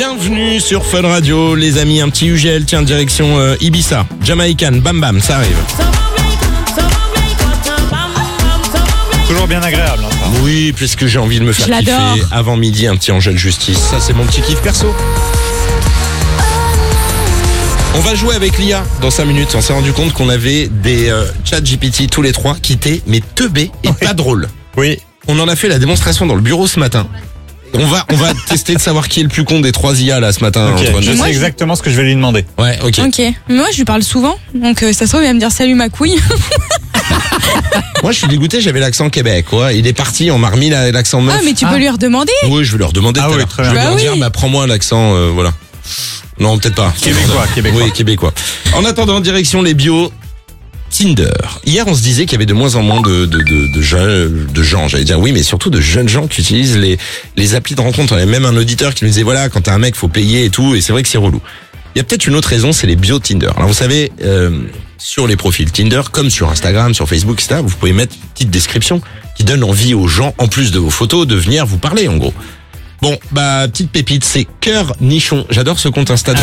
Bienvenue sur Fun Radio, les amis. Un petit UGL, tiens, direction Ibiza, Jamaican, bam bam, ça arrive. Toujours bien agréable. Hein, oui, puisque j'ai envie de me faire kiffer avant midi, un petit Angèle Justice. Ça, c'est mon petit kiff perso. On va jouer avec l'IA dans 5 minutes. On s'est rendu compte qu'on avait des chat GPT tous les trois qui étaient mais teubés et pas drôles. Oui. On en a fait la démonstration dans le bureau ce matin. On va tester de savoir qui est le plus con des 3 IA là ce matin. Okay. Je sais exactement ce que je vais lui demander. Ouais, ok. Mais moi je lui parle souvent, donc ça se trouve il va me dire salut ma couille. Moi je suis dégoûté, j'avais l'accent Québec, quoi. Il est parti, on m'a remis l'accent meuf. Ah mais tu peux lui redemander. Oui, je vais leur demander. Ah oui, très bien. Je vais leur dire, prends-moi l'accent, voilà. Non, peut-être pas. Québécois. Oui, québécois. En attendant, direction les bios Tinder. Hier, on se disait qu'il y avait de moins en moins de gens, j'allais dire oui, mais surtout de jeunes gens qui utilisent les applis de rencontre. On avait même un auditeur qui nous disait voilà, quand t'as un mec, faut payer et tout, et c'est vrai que c'est relou. Il y a peut-être une autre raison, c'est les bios Tinder. Alors vous savez, sur les profils Tinder, comme sur Instagram, sur Facebook, etc., vous pouvez mettre une petite description qui donne envie aux gens, en plus de vos photos, de venir vous parler, en gros. Bon, petite pépite, c'est Cœur Nichon. J'adore ce compte Insta.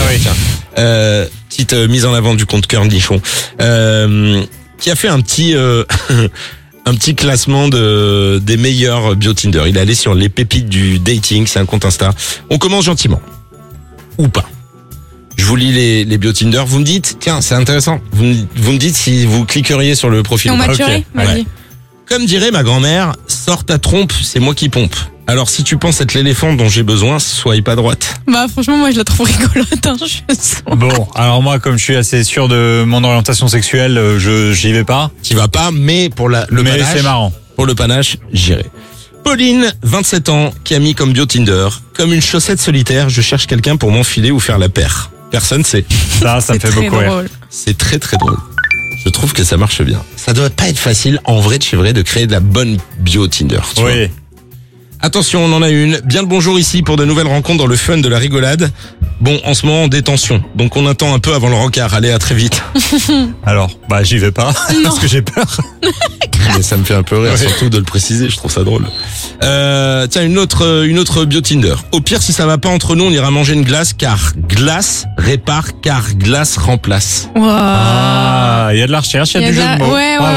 Petite mise en avant du compte Cœur Nichon, qui a fait un petit un petit classement des meilleurs bio Tinder. Il est allé sur les pépites du dating. C'est un compte Insta. On commence gentiment ou pas. Je vous lis les bio Tinder. Vous me dites, tiens, c'est intéressant. Vous me dites si vous cliqueriez sur le profil. On maturait, vas-y. Ouais. Comme dirait ma grand-mère, sors ta trompe, c'est moi qui pompe. Alors si tu penses être l'éléphant dont j'ai besoin, sois pas droite. Franchement, moi je la trouve rigolote. Je sens. Bon, alors moi, comme je suis assez sûr de mon orientation sexuelle, j'y vais pas. T'y vas pas, mais pour le mais panache, c'est marrant. Pour le panache, j'irai. Pauline, 27 ans, qui a mis comme bio Tinder, comme une chaussette solitaire, je cherche quelqu'un pour m'enfiler ou faire la paire. Personne sait. Ça me fait beaucoup rire. C'est très très drôle. Je trouve que ça marche bien. Ça doit pas être facile, en vrai de chez vrai, de créer de la bonne bio Tinder. Tu vois. Attention, on en a une. Bien le bonjour ici pour de nouvelles rencontres dans le fun de la rigolade. Bon, en ce moment, en détention. Donc on attend un peu avant le rencard. Allez, à très vite. Alors, j'y vais pas. Parce que j'ai peur. Mais ça me fait un peu rire, surtout de le préciser. Je trouve ça drôle. Tiens, une autre bio Tinder. Au pire, si ça va pas entre nous, on ira manger une glace, car glace répare, car glace remplace. Wow. Ah, il y a de la recherche, il y a du jeu de mots.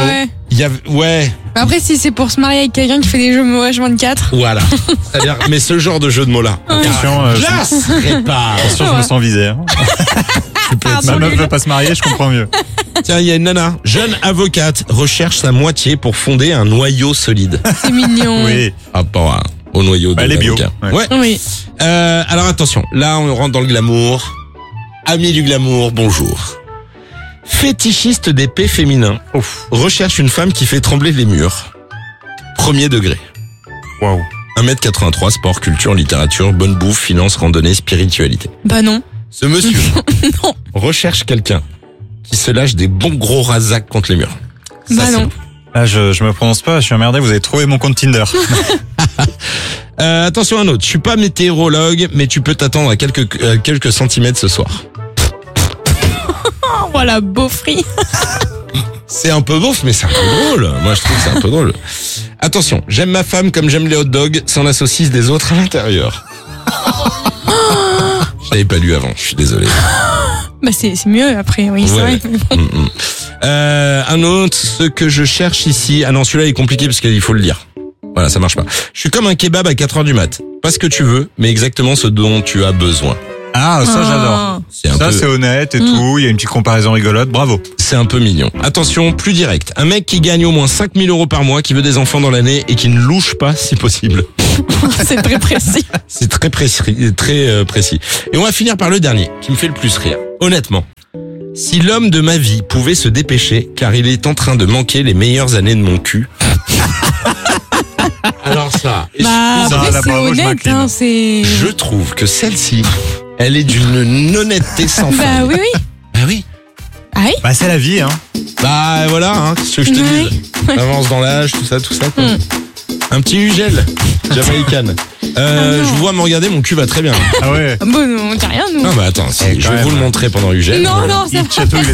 Ouais. Après, si c'est pour se marier avec quelqu'un qui fait des jeux de mots H24. Voilà. C'est-à-dire, mais ce genre de jeu de mots-là. Attention, glace répare. Attention, je me sens visé. Hein. Ma meuf veut pas se marier, je comprends mieux. Tiens, il y a une nana, jeune avocate, recherche sa moitié pour fonder un noyau solide. C'est mignon. Oui. Rapport au noyau de les bio. Ouais. Oui. Alors attention, là on rentre dans le glamour. Amis du glamour, bonjour. Fétichiste des pets féminins. Recherche une femme qui fait trembler les murs. Premier degré. Waouh. 1m83, sport, culture, littérature, bonne bouffe, finance, randonnée, spiritualité. Non. Ce monsieur non. recherche quelqu'un qui se lâche des bons gros rasacs contre les murs. Ça, non. Là, je me prononce pas, je suis emmerdé, vous avez trouvé mon compte Tinder. Attention un autre, je suis pas météorologue, mais tu peux t'attendre à quelques centimètres ce soir. Oh, voilà, beaufrie. C'est un peu beauf, mais c'est un peu drôle. Moi, je trouve que c'est un peu drôle. Attention, j'aime ma femme comme j'aime les hot dogs, sans la saucisse des autres à l'intérieur. Je l'avais pas lu avant, je suis désolé. C'est mieux après, oui, c'est vrai. Un autre, ce que je cherche ici. Ah non, celui-là est compliqué parce qu'il faut le lire. Voilà, ça marche pas. Je suis comme un kebab à 4h du mat. Pas ce que tu veux, mais exactement ce dont tu as besoin. Ah, ça j'adore. C'est honnête et tout, il y a une petite comparaison rigolote, bravo. C'est un peu mignon. Attention, plus direct. Un mec qui gagne au moins 5 000 € par mois, qui veut des enfants dans l'année et qui ne louche pas si possible. C'est très précis. C'est très précis, précis. Et on va finir par le dernier, qui me fait le plus rire. Honnêtement, si l'homme de ma vie pouvait se dépêcher, car il est en train de manquer les meilleures années de mon cul. Alors ça, après c'est honnête, je trouve que celle-ci, elle est d'une honnêteté sans fin. Oui. Oui. Ah oui? C'est la vie, hein. Voilà, ce que je te dis. Avance dans l'âge, tout ça, quoi. Un petit UGL, Jamaican. Je vous vois me regarder, mon cul va très bien. Ah ouais. On dit rien, nous. Attends, je vais vous le montrer pendant UGL. Non, ça va.